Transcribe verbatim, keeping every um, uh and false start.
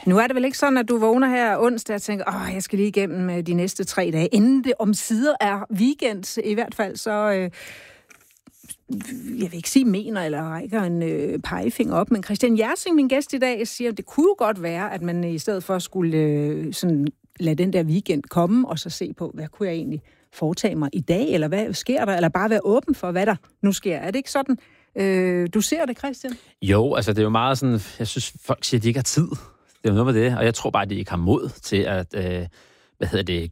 Nu er det vel ikke sådan, at du vågner her onsdag og tænker, åh, jeg skal lige igennem de næste tre dage, inden det omsider er weekend. I hvert fald så, øh, jeg vil ikke sige mener eller rækker en øh, pegefinger op, men Christian Jersing, min gæst i dag, siger, at det kunne jo godt være, at man i stedet for skulle øh, sådan, lade den der weekend komme, og så se på, hvad kunne jeg egentlig foretage mig i dag, eller hvad sker der, eller bare være åben for, hvad der nu sker. Er det ikke sådan, øh, du ser det, Christian? Jo, altså det er jo meget sådan, jeg synes, folk siger, at de ikke har tid. Det er jo noget med det, og jeg tror bare, at de ikke har mod til at, øh, hvad hedder det,